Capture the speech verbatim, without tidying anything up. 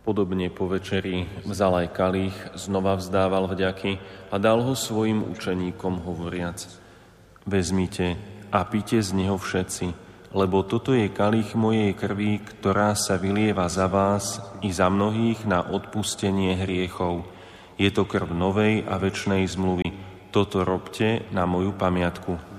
Podobne po večeri vzal aj kalich, znova vzdával vďaky a dal ho svojim učeníkom hovoriac: Vezmite a pite z neho všetci, lebo toto je kalich mojej krvi, ktorá sa vylieva za vás i za mnohých na odpustenie hriechov. Je to krv novej a večnej zmluvy. Toto robte na moju pamiatku.